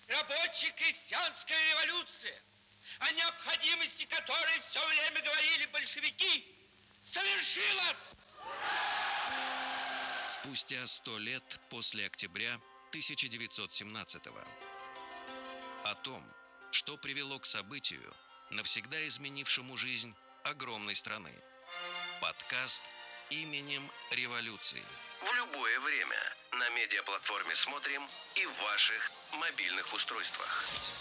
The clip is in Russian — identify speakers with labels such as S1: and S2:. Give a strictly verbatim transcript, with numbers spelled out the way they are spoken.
S1: Рабоче-крестьянская революция, о необходимости которой все время говорили большевики, совершилась!
S2: Спустя сто лет после октября тысяча девятьсот семнадцатого. О том, что привело к событию, навсегда изменившему жизнь огромной страны. Подкаст «Именем революции». В любое время на медиаплатформе «Смотрим» и в ваших мобильных устройствах.